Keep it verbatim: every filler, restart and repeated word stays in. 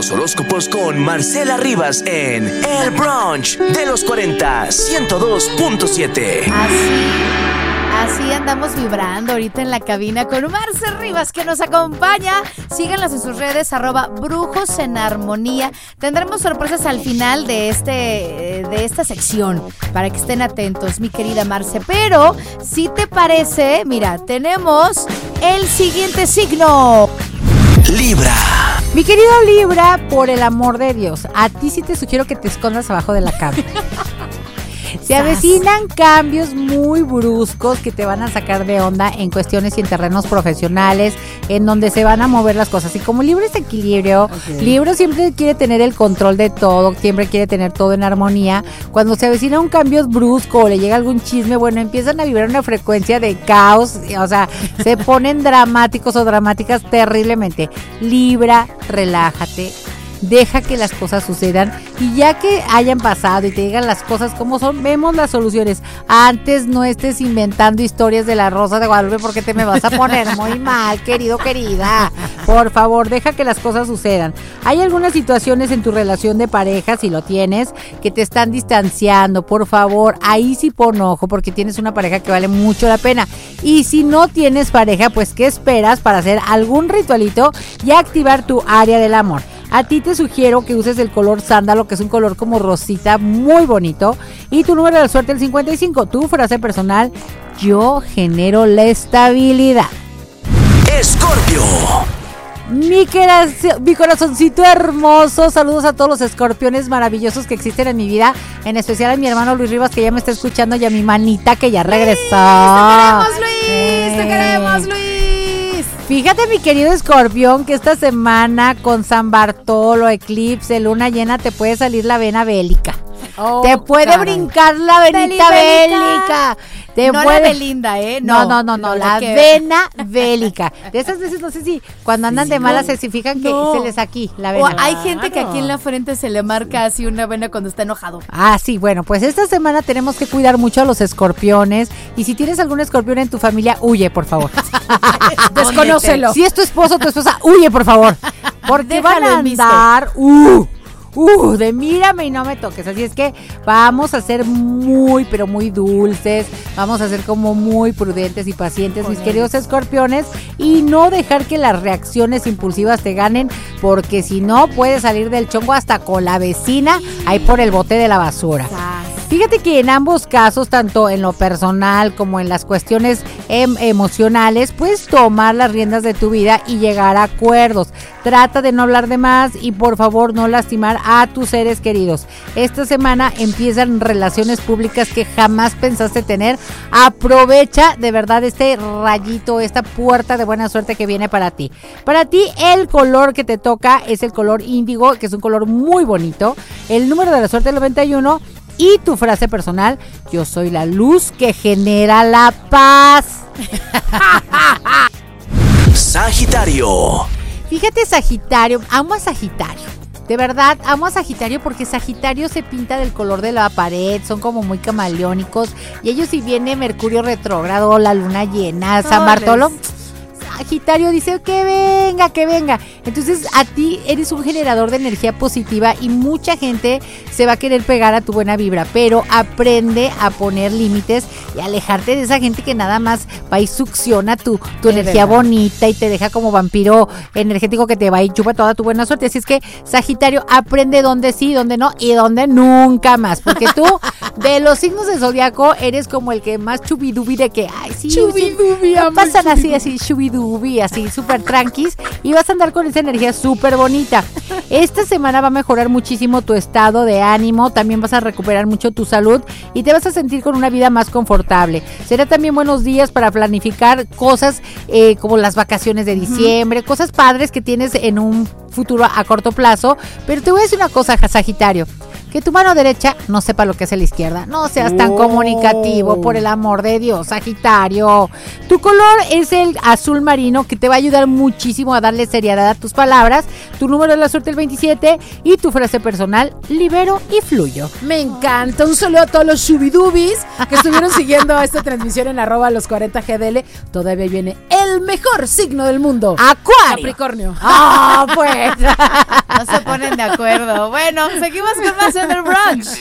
los horóscopos con Marcela Rivas en El Brunch de los cuarenta, ciento dos punto siete. Así, así andamos vibrando ahorita en la cabina con Marce Rivas que nos acompaña. Síganlas en sus redes, arroba Brujos en Armonía. Tendremos sorpresas al final de este de esta sección para que estén atentos, mi querida Marce. Pero, si te parece, mira, tenemos el siguiente signo. Libra. Mi querido Libra, por el amor de Dios, a ti sí te sugiero que te escondas abajo de la cama. Se avecinan cambios muy bruscos que te van a sacar de onda en cuestiones y en terrenos profesionales, en donde se van a mover las cosas. Y como Libra es equilibrio, okay. Libra siempre quiere tener el control de todo, siempre quiere tener todo en armonía. Cuando se avecina un cambio brusco o le llega algún chisme, bueno, empiezan a vibrar una frecuencia de caos, o sea, se ponen dramáticos o dramáticas terriblemente. Libra, relájate. Deja que las cosas sucedan y ya que hayan pasado y te digan las cosas como son, vemos las soluciones. Antes no estés inventando historias de la Rosa de Guadalupe porque te me vas a poner muy mal, querido, querida. Por favor, deja que las cosas sucedan. Hay algunas situaciones en tu relación de pareja, si lo tienes, que te están distanciando. Por favor, ahí sí pon ojo porque tienes una pareja que vale mucho la pena. Y si no tienes pareja, pues ¿qué esperas para hacer algún ritualito y activar tu área del amor? A ti te sugiero que uses el color sándalo, que es un color como rosita, muy bonito. Y tu número de suerte, el cincuenta y cinco. Tu frase personal, yo genero la estabilidad. Escorpio. Mi, querazo, mi corazoncito hermoso, saludos a todos los escorpiones maravillosos que existen en mi vida, en especial a mi hermano Luis Rivas que ya me está escuchando y a mi manita que ya regresó. ¡Te queremos, Luis! ¡Te queremos, Luis! Fíjate, mi querido escorpión, que esta semana con San Bartolo, eclipse, luna llena, te puede salir la vena bélica. Oh, te puede caray. Brincar la venita bélica. Te no puede... la Belinda, ¿eh? No, no, no, no, no la, la que... vena bélica. De esas veces, no sé si cuando andan sí, de malas no, se fijan que no. se les aquí la vena. O hay gente que aquí en la frente se le marca así una vena cuando está enojado. Ah, sí, bueno, pues esta semana tenemos que cuidar mucho a los escorpiones. Y si tienes algún escorpión en tu familia, huye, por favor. Desconócelo. Si es tu esposo o tu esposa, huye, por favor. Porque van a andar... Uh, Uh, de mírame y no me toques. Así es que vamos a ser muy, pero muy dulces. Vamos a ser como muy prudentes y pacientes, mis queridos escorpiones. Y no dejar que las reacciones impulsivas te ganen, porque si no, puedes salir del chongo hasta con la vecina ahí por el bote de la basura. Fíjate que en ambos casos, tanto en lo personal como en las cuestiones em- emocionales, puedes tomar las riendas de tu vida y llegar a acuerdos. Trata de no hablar de más y por favor no lastimar a tus seres queridos. Esta semana empiezan relaciones públicas que jamás pensaste tener. Aprovecha de verdad este rayito, esta puerta de buena suerte que viene para ti. Para ti el color que te toca es el color índigo, que es un color muy bonito. El número de la suerte es el noventa y uno. Y tu frase personal, yo soy la luz que genera la paz. Sagitario. Fíjate, Sagitario, amo a Sagitario. De verdad, amo a Sagitario porque Sagitario se pinta del color de la pared, son como muy camaleónicos. Y ellos, si viene Mercurio retrógrado, la luna llena, San Bartolo... Sagitario dice que venga, que venga. Entonces a ti eres un generador de energía positiva y mucha gente se va a querer pegar a tu buena vibra, pero aprende a poner límites y alejarte de esa gente que nada más va y succiona tu, tu energía verdad. bonita y te deja como vampiro energético que te va y chupa toda tu buena suerte. Así es que, Sagitario, aprende dónde sí, dónde no y dónde nunca más, porque tú de los signos del zodiaco eres como el que más chubidubi de que, ay, sí, chubidubi, no pasan así, así, chubidubi. Así súper tranquis y vas a andar con esa energía súper bonita. Esta semana va a mejorar muchísimo tu estado de ánimo, también vas a recuperar mucho tu salud y te vas a sentir con una vida más confortable. Será también buenos días para planificar cosas eh, como las vacaciones de diciembre, uh-huh. cosas padres que tienes en un futuro a corto plazo. Pero te voy a decir una cosa, Sagitario. Que tu mano derecha no sepa lo que hace la izquierda. No seas tan Oh. comunicativo, por el amor de Dios, Sagitario. Tu color es el azul marino, que te va a ayudar muchísimo a darle seriedad a tus palabras. Tu número de la suerte el veintisiete y tu frase personal, libero y fluyo. Me encanta. Un saludo a todos los shubidubis que estuvieron siguiendo esta transmisión en arroba los cuarenta G D L. Todavía viene el mejor signo del mundo. Acuario. Capricornio. Ah, pues. No se ponen de acuerdo. Bueno, seguimos con más en el brunch.